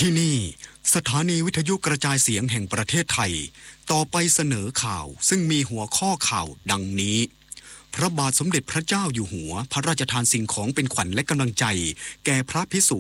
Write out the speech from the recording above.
ที่นี่สถานีวิทยุกระจายเสียงแห่งประเทศไทยต่อไปเสนอข่าวซึ่งมีหัวข้อข่าวดังนี้พระบาทสมเด็จพระเจ้าอยู่หัวพระราชทานสิ่งของเป็นขวัญและกำลังใจแก่พระภิกษุ